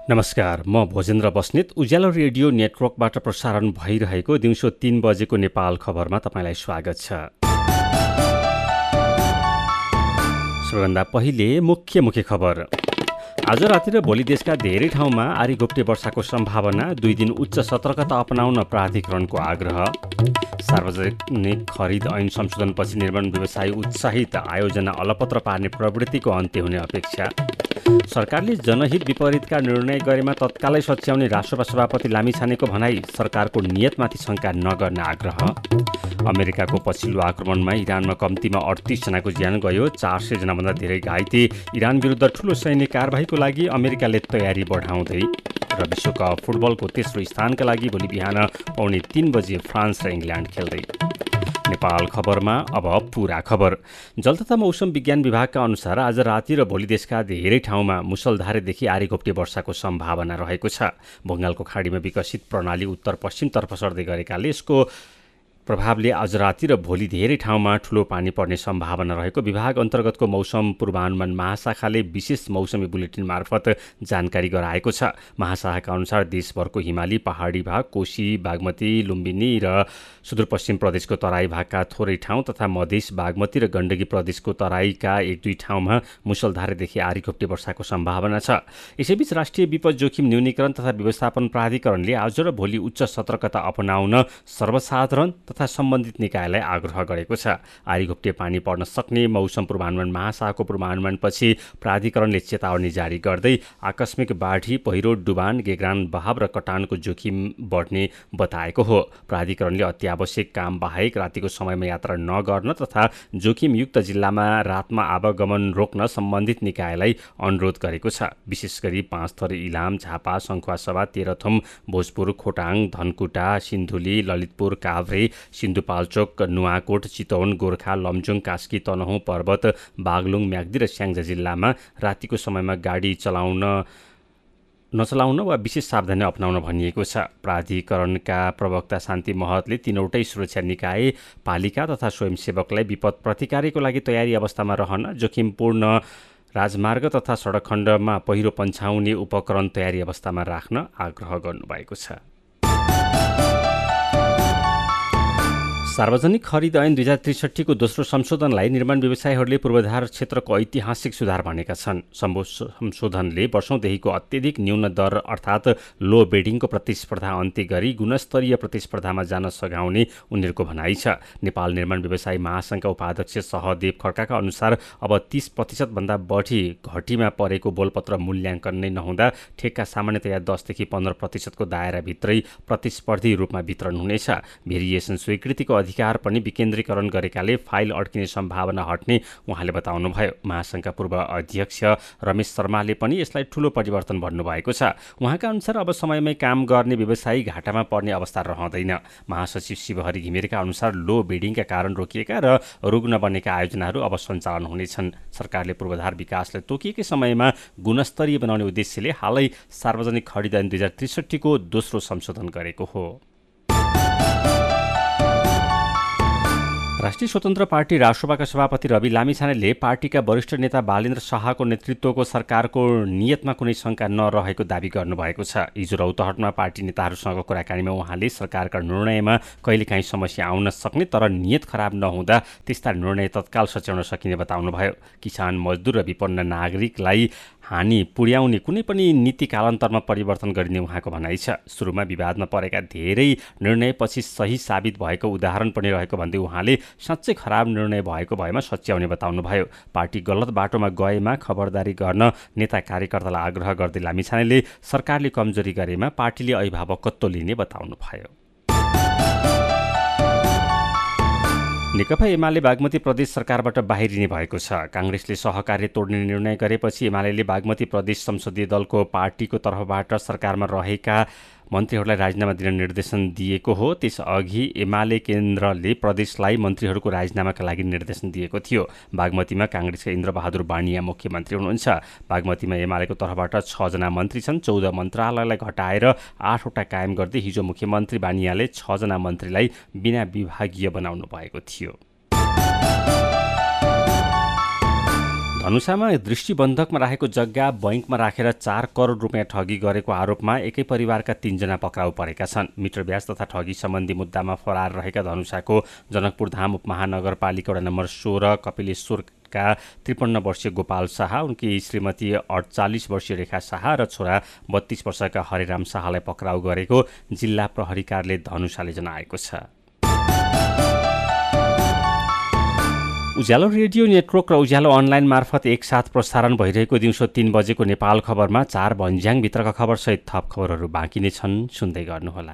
नमस्कार, म भोजेन्द्र बस्नेत उज्यालो रेडियो नेटवर्कबाट प्रसारण भइरहेको दिउँसो 3 बजेको नेपाल खबरमा तपाईँलाई स्वागत छ। सबैभन्दा पहिले मुख्य खबर। आज राति र भोलि देशका धेरै ठाउँमा आरी घोप्टे वर्षाको सम्भावना, 2 दिन उच्च सतर्कता अपनाउन प्राधिकरणको आग्रह। सार्वजनिक खरिद ऐन संशोधनपछि निर्माण व्यवसायी उत्साहित, आयोजना अलपत्र पार्ने प्रवृत्तिको अन्त्य हुने अपेक्षा। सरकारले जनहित विपरीतका निर्णय गरेमा तत्कालै सच्याउने राष्ट्रसभा सभापति लामिछानेको भनाई, सरकारको नियतमाथि शङ्का नगर्न आग्रह। अमेरिकाको पछिल्लो आक्रमणमा इरानमा कम्तीमा 38 जनाको ज्यान गयो, 400 जनाभन्दा धेरै घाइते। इरान विरुद्ध ठूलो सैन्य कारबाहीको लागि अमेरिकाले तयारी बढाउँदै। र विश्वकप फुटबलको तेस्रो स्थानका लागि भोलि बिहान 2:45 बजे फ्रान्स र इङ्ल्यान्ड खेल्दै। नेपाल खबरमा अब पूरा खबर। जल तथा मौसम विज्ञान विभागका अनुसार आज राति र भोलि देशका धेरै ठाउँमा मुसलधारेदेखि आरी घोप्टे वर्षाको सम्भावना रहेको छ। बङ्गालको खाडीमा विकसित प्रणाली उत्तर पश्चिमतर्फ सर्दै गरेकाले यसको प्रभावले आज राति र भोलि धेरै ठाउँमा ठूलो पानी पर्ने सम्भावना रहेको विभाग अन्तर्गतको मौसम पूर्वानुमान महाशाखाले विशेष मौसमी बुलेटिन मार्फत जानकारी गराएको छ। महाशाखाका अनुसार देशभरको हिमाली पहाडी भाग, कोशी, बागमती, लुम्बिनी र सुदूरपश्चिम प्रदेशको तराई भागका थोरै ठाउँ तथा मधेस, बागमती र गण्डकी प्रदेशको तराईका 1-2 ठाउँमा मुसलधारेदेखि आरी घोप्टे वर्षाको सम्भावना छ। यसैबीच राष्ट्रिय विपद जोखिम न्यूनीकरण तथा व्यवस्थापन प्राधिकरणले आज र भोलि उच्च सतर्कता अपनाउन सर्वसाधारण तथा सम्बन्धित निकायलाई आग्रह गरेको छ। आरी घोप्टे पानी पर्न सक्ने मौसम पूर्वानुमान महाशाखाको पूर्वानुमानपछि प्राधिकरणले चेतावनी जारी गर्दै आकस्मिक बाढी, पहिरो, डुबान, गेग्रान बहाव र कटानको जोखिम बढ्ने बताएको हो। प्राधिकरणले अत्यावश्यक काम बाहेक रातिको समयमा यात्रा नगर्न तथा जोखिमयुक्त जिल्लामा रातमा आवागमन रोक्न सम्बन्धित निकायलाई अनुरोध गरेको छ। विशेष गरी 5 थरी, इलाम, झापा, सङ्खुवासभा, तेह्रथुम, भोजपुर, खोटाङ, धनकुटा, सिन्धुली, ललितपुर, काभ्रे, सिन्धुपाल्चोक, नुवाकोट, चितवन, गोर्खा, लमजुङ, कास्की, तनहुँ, पर्वत, बागलुङ, म्याग्दी र स्याङ्जा जिल्लामा रातिको समयमा गाडी नचलाउन वा विशेष सावधानी अपनाउन भनिएको छ। प्राधिकरणका प्रवक्ता शान्ति महतले 3वटै सुरक्षा निकाय, पालिका तथा स्वयंसेवकलाई विपद प्रतिकारको लागि तयारी अवस्थामा रहन, जोखिमपूर्ण राजमार्ग तथा सडक खण्डमा पहिरो पन्छाउने उपकरण तयारी अवस्थामा राख्न आग्रह गर्नुभएको छ। सार्वजनिक खरिद ऐन 2063 को दोस्रो संशोधनलाई निर्माण व्यवसायीहरूले पूर्वाधार क्षेत्रको ऐतिहासिक सुधार भनेका छन्। संशोधनले वर्षौंदेखिको अत्यधिक न्यून दर अर्थात् लो बिडिङको प्रतिस्पर्धा अन्त्य गरी गुणस्तरीय प्रतिस्पर्धामा जान सघाउने उनीहरूको भनाइ छ। नेपाल निर्माण व्यवसायी महासङ्घका उपाध्यक्ष सहदेव खड्काका अनुसार अब 30% भन्दा बढी घटीमा परेको बोलपत्र मूल्याङ्कन नै नहुँदा ठेक्का सामान्यतया 10 देखि 15% को दायराभित्रै प्रतिस्पर्धी रूपमा वितरण हुनेछ। भेरिएसन स्वीकृतिको अधिकार पनि विकेन्द्रीकरण गरेकाले फाइल अड्किने सम्भावना हट्ने उहाँले बताउनुभयो। महासङ्घका पूर्व अध्यक्ष रमेश शर्माले पनि यसलाई ठूलो परिवर्तन भन्नुभएको छ। उहाँका अनुसार अब समयमै काम गर्ने व्यवसायी घाटामा पर्ने अवस्था रहँदैन। महासचिव शिवहरि घिमिरेका अनुसार लो बिडिङका कारण रोकिएका र रुग्न बनेका आयोजनाहरू अब सञ्चालन हुनेछन्। सरकारले पूर्वाधार विकासलाई तोकिएकै समयमा गुणस्तरीय बनाउने उद्देश्यले हालै सार्वजनिक खरिद ऐन 2063 को दोस्रो संशोधन गरेको हो। राष्ट्रिय स्वतन्त्र पार्टी राष्ट्रसभाका सभापति रवि लामिछानेले पार्टीका वरिष्ठ नेता बालेन्द्र शाहको नेतृत्वको सरकारको नियतमा कुनै शङ्का नरहेको दावी गर्नुभएको छ। हिजो रौतहटमा पार्टी नेताहरूसँगको कुराकानीमा उहाँले सरकारका निर्णयमा कहिलेकाहीँ समस्या आउन सक्ने तर नियत खराब नहुँदा त्यस्ता निर्णय तत्काल सच्याउन सकिने बताउनुभयो। किसान, मजदुर र विपन्न नागरिकलाई हानि पुर्याउने कुनै पनि नीति कालान्तरमा परिवर्तन गरिने उहाँको भनाइ छ। सुरुमा विवादमा परेका धेरै निर्णयपछि सही साबित भएको उदाहरण पनि रहेको भन्दै उहाँले साँच्चै खराब निर्णय भएको भएमा सच्याउने बताउनुभयो। पार्टी गलत बाटोमा गएमा खबरदारी गर्न नेता कार्यकर्तालाई आग्रह गर्दै लामिछानेले सरकारले कमजोरी गरेमा पार्टीले अभिभावकत्व लिने बताउनुभयो। नेकपा एमाले बागमती प्रदेश सरकारबाट बाहिरिने भएको छ। काङ्ग्रेसले सहकार्य तोड्ने निर्णय गरेपछि एमाले बागमती प्रदेश संसदीय दलको पार्टीको तर्फबाट सरकारमा रहेका मन्त्रीहरूलाई राजीनामा दिन निर्देशन दिएको हो। त्यसअघि एमाले केन्द्रले प्रदेशलाई मन्त्रीहरूको राजीनामाका लागि निर्देशन दिएको थियो। बागमतीमा काङ्ग्रेसका इन्द्रबहादुर बानिया मुख्यमन्त्री हुनुहुन्छ। बागमतीमा एमालेको तर्फबाट 6 जना मन्त्री छन्। 14 मन्त्रालयलाई घटाएर 8 वटा कायम गर्दै हिजो मुख्यमन्त्री बानियाले 6 जना मन्त्रीलाई बिना विभागीय बनाउनु भएको थियो। धनुषामा दृष्टिबन्धकमा राखेको जग्गा बैंकमा राखेर 4 करोड रुपियाँ ठगी गरेको आरोपमा एकै परिवारका 3 जना पक्राउ परेका छन्। मिटर ब्याज तथा ठगी सम्बन्धी मुद्दामा फरार रहेका धनुषाको जनकपुर धाम उपमहानगरपालिका वडा नम्बर 16 कपिलेश्वरका 53 वर्षीय गोपाल शाह, उनकी श्रीमती 48 वर्षीय रेखा शाह र छोरा 32 वर्षका हरिराम शाहलाई पक्राउ गरेको जिल्ला प्रहरी कार्यालय धनुषाले जनाएको छ। उज्यालो रेडियो नेटवर्क र उज्यालो अनलाइन मार्फत एकसाथ प्रसारण भइरहेको दिउँसो 3 बजेको नेपाल खबरमा 4 भन्ज्याङभित्रका खबरसहित थप खबरहरू बाँकी नै छन्, सुन्दै गर्नुहोला।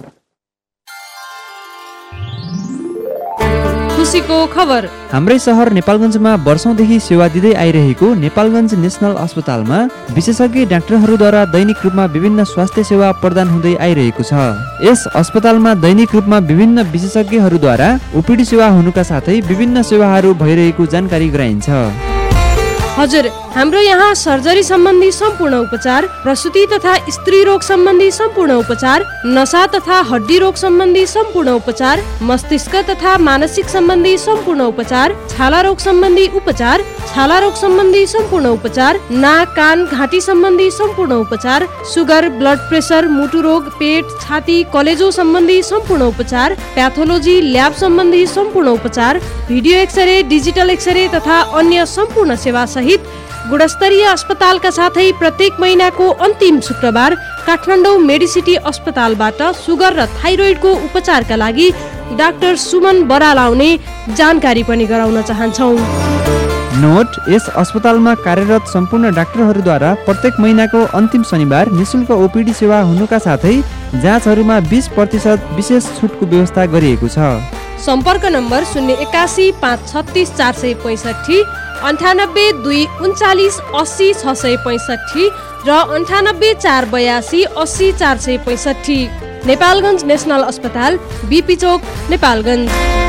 खुसीको खबर। हाम्रै सहर नेपालगञ्जमा वर्षौंदेखि सेवा दिँदै आइरहेको नेपालगञ्ज नेसनल अस्पतालमा विशेषज्ञ डाक्टरहरूद्वारा दैनिक रूपमा विभिन्न स्वास्थ्य सेवा प्रदान हुँदै आइरहेको छ। यस अस्पतालमा दैनिक रूपमा विभिन्न विशेषज्ञहरूद्वारा ओपीडी सेवा हुनुका साथै विभिन्न सेवाहरू भइरहेको जानकारी गराइन्छ। हजुर, हाम्रो यहाँ सर्जरी सम्बन्धी सम्पूर्ण उपचार, प्रसुति तथा स्त्री रोग सम्बन्धी सम्पूर्ण उपचार, नसा तथा हड्डी रोग सम्बन्धी सम्पूर्ण उपचार, मस्तिष्क तथा मानसिक सम्बन्धी सम्पूर्ण उपचार, छाला रोग सम्बन्धी उपचार, छाला रोग सम्बन्धी सम्पूर्ण उपचार, नाक कान घाँटी सम्बन्धी सम्पूर्ण उपचार, सुगर, ब्लड प्रेसर, मुटु रोग, पेट, छाती, कलेजो सम्बन्धी सम्पूर्ण उपचार, प्याथोलोजी, ल्याब सम्बन्धी सम्पूर्ण उपचार, भिडियो एक्सरे, डिजिटल एक्सरे तथा अन्य सम्पूर्ण सेवा सहित गुणस्तरीय अस्पतालका साथै प्रत्येक महिनाको अन्तिम शुक्रबार काठमाडौँ मेडिसिटी अस्पतालबाट सुगर र थाइरोइडको उपचारका लागि डाक्टर सुमन बराल आउने जानकारी पनि गराउन चाहन्छौँ। नोट, यस अस्पतालमा कार्यरत सम्पूर्ण डाक्टरहरूद्वारा प्रत्येक महिनाको अन्तिम शनिबार निशुल्क ओपीडी सेवा हुनुका साथै जाँचहरूमा 20% विशेष छुटको व्यवस्था गरिएको छ। सम्पर्क नम्बर 081 536 465, 98 2 39 80 665 र 98 482 80 465। नेपालगञ्ज नेसनल अस्पताल, बीपी चोक, नेपालगञ्ज।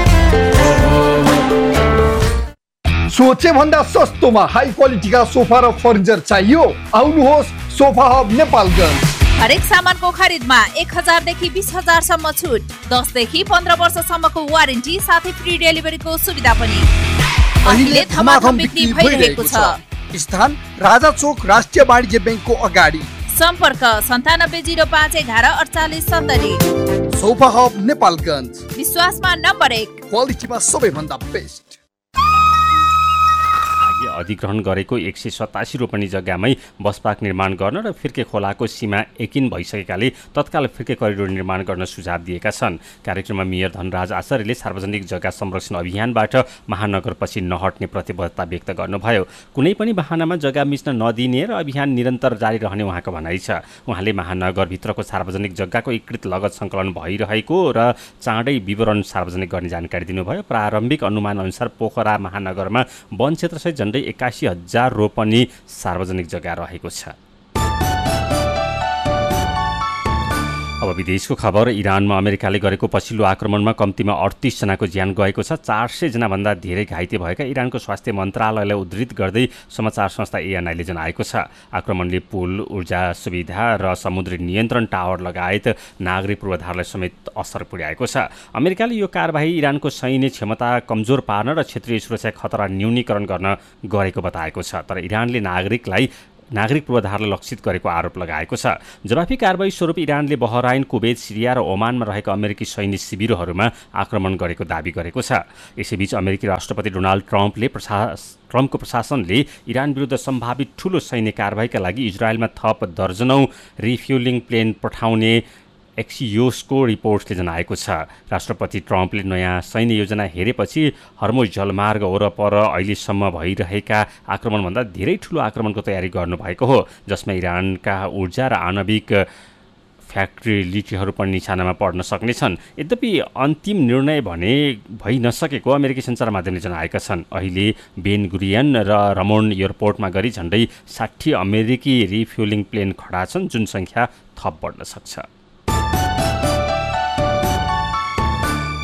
सोचे भन्दा सस्तोमा हाई क्वालिटीका सोफा र फर्निचर चाहियो? आउनुहोस् सोफा हब नेपालगञ्ज। हरेक सामानको खरिदमा 1000 देखि 20000 सम्म छुट, 10 देखि 15 वर्षसम्मको वारेन्टी साथै फ्री डेलिभरीको सुविधा पनि। अहिले धमाधम बिक्री भइरहेको छ। स्थान राजा चोक राष्ट्रिय वाणिज्य बैंकको अगाडि। सम्पर्क 9705 11 48 70। सोफा हब नेपालगञ्ज, विश्वासमा नम्बर 1, क्वालिटीमा सबैभन्दा बेस्ट। अधिग्रहण गरेको 187 रोपनी जग्गामै बस पार्क निर्माण गर्न र फिर्के खोलाको सीमा एकिन भइसकेकाले तत्काल फिर्के करिडोर निर्माण गर्न सुझाव दिएका छन्। कार्यक्रममा मेयर धनराज आचार्यले सार्वजनिक जग्गा संरक्षण अभियानबाट महानगरपछि नहट्ने प्रतिबद्धता व्यक्त गर्नुभयो। कुनै पनि बहानामा जग्गा मिच्न नदिने र अभियान निरन्तर जारी रहने उहाँको भनाइ छ। उहाँले महानगरभित्रको सार्वजनिक जग्गाको एकीकृत लगत सङ्कलन भइरहेको र चाँडै विवरण सार्वजनिक गर्ने जानकारी दिनुभयो। प्रारम्भिक अनुमान अनुसार पोखरा महानगरमा वन क्षेत्रसहित झन्डै 81,000 रोपनी सार्वजनिक जग्गा रहेको छ। अब विदेशको खबर। इरानमा अमेरिकाले गरेको पछिल्लो आक्रमणमा कम्तीमा 38 जनाको ज्यान गएको छ। 400 जनाभन्दा धेरै घाइते भएका इरानको स्वास्थ्य मन्त्रालयलाई उद्धृत गर्दै समाचार संस्था एएनआईले जनाएको छ। आक्रमणले पुल, ऊर्जा सुविधा र समुद्री नियन्त्रण टावर लगायत नागरिक पूर्वाधारलाई समेत असर पुर्याएको छ। अमेरिकाले यो कारबाही इरानको सैन्य क्षमता कमजोर पार्न र क्षेत्रीय सुरक्षा खतरा न्यूनीकरण गर्न गरेको बताएको छ। तर इरानले नागरिक पूर्वाधारलाई लक्षित गरेको आरोप लगाएको छ। जवाफी कारबाही स्वरूप इरानले बहराइन, कुवेत, सिरिया र ओमानमा रहेका अमेरिकी सैन्य शिविरहरूमा आक्रमण गरेको दावी गरेको छ। यसैबीच अमेरिकी राष्ट्रपति डोनाल्ड ट्रम्पको प्रशासनले इरान विरुद्ध सम्भावित ठूलो सैन्य कारबाहीका लागि इजरायलमा थप दर्जनौं रिफ्युलिङ प्लेन पठाउने एक्सियोसको रिपोर्टले जनाएको छ। राष्ट्रपति ट्रम्पले नयाँ सैन्य योजना हेरेपछि हर्मुज जलमार्ग वरपर अहिलेसम्म भइरहेका आक्रमणभन्दा धेरै ठूलो आक्रमणको तयारी गर्नुभएको हो, जसमा इरानका ऊर्जा र आणविक फ्याक्ट्रिलिटीहरू पनि निशानामा पर्न सक्नेछन्। यद्यपि अन्तिम निर्णय भने भइ नसकेको अमेरिकी सञ्चार माध्यमले जनाएका छन्। अहिले बेन गुरियन र रमोन एयरपोर्टमा गरी झन्डै 60 अमेरिकी रिफ्युलिङ प्लेन खडा छन्, जुन सङ्ख्या थप बढ्न सक्छ।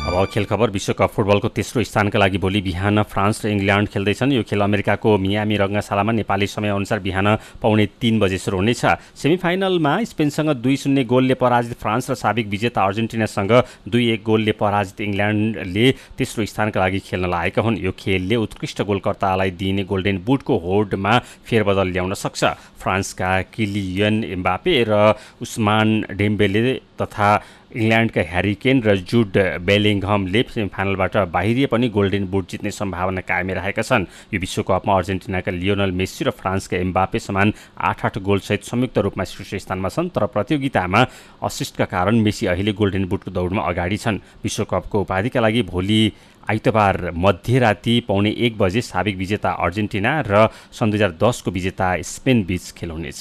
अब खेल खबर। विश्वकप फुटबलको तेस्रो स्थानका लागि भोलि बिहान फ्रान्स र इङ्ल्यान्ड खेल्दैछन्। यो खेल अमेरिकाको मियामी रङ्गशालामा नेपाली समयअनुसार बिहान 2:45 बजे सुरु हुनेछ। सेमिफाइनलमा स्पेनसँग 2-0 गोलले पराजित फ्रान्स र साबिक विजेता अर्जेन्टिनासँग 2-1 गोलले पराजित इङ्ल्यान्डले तेस्रो स्थानका लागि खेल्न लागेका हुन्। यो खेलले उत्कृष्ट गोलकर्तालाई दिइने गोल्डन बुटको होडमा फेरबदल ल्याउन सक्छ। फ्रान्सका किलियन एम्बापे र उस्मान डेम्बेले तथा इङ्ल्यान्डका ह्यारी केन र जुड बेलिङहमले सेमिफाइनलबाट बाहिरिए पनि गोल्डन बुट जित्ने सम्भावना कायमै रहेका छन्। यो विश्वकपमा अर्जेन्टिनाका लियोनल मेस्सी र फ्रान्सका एम्बापे समान 8-8 गोलसहित संयुक्त रूपमा शीर्ष स्थानमा छन्। तर प्रतियोगितामा असिस्टका कारण मेस्सी अहिले गोल्डन बुटको दौडमा अगाडि छन्। विश्वकपको उपाधिका लागि भोलि आइतबार मध्यराति 1:15 बजे साबिक विजेता अर्जेन्टिना र सन् 2010 को विजेता स्पेन बीच खेल हुनेछ।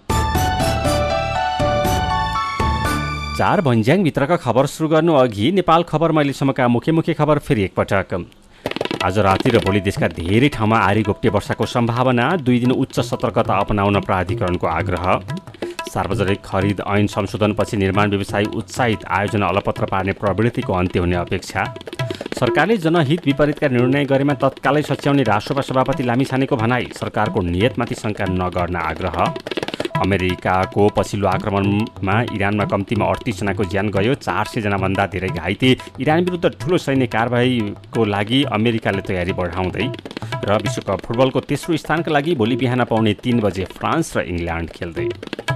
4 भन्ज्याङभित्रका खबर सुरु गर्नु अघि नेपाल खबर महिलेसम्मका मुख्य खबर फेरि एकपटक। आज राति र भोलि देशका धेरै ठाउँमा आरी घोप्टे वर्षाको सम्भावना, 2 दिन उच्च सतर्कता अपनाउन प्राधिकरणको आग्रह। सार्वजनिक खरिद ऐन संशोधनपछि निर्माण व्यवसायी उत्साहित, आयोजना अलपत्र पार्ने प्रवृत्तिको अन्त्य हुने अपेक्षा। सरकारले जनहित विपरीतका निर्णय गरेमा तत्कालै सच्याउने राष्ट्रपा सभापति लामिछानेको भनाई, सरकारको नियतमाथि शङ्का नगर्न आग्रह। अमेरिकाको पछिल्लो आक्रमणमा इरानमा कम्तीमा 38 जनाको ज्यान गयो, 400 जनाभन्दा धेरै घाइते। इरान विरुद्ध ठूलो सैन्य कारबाहीको लागि अमेरिकाले तयारी बढाउँदै। र विश्वकप फुटबलको तेस्रो स्थानका लागि भोलि बिहान 2:45 बजे फ्रान्स र इङ्ल्यान्ड खेल्दै।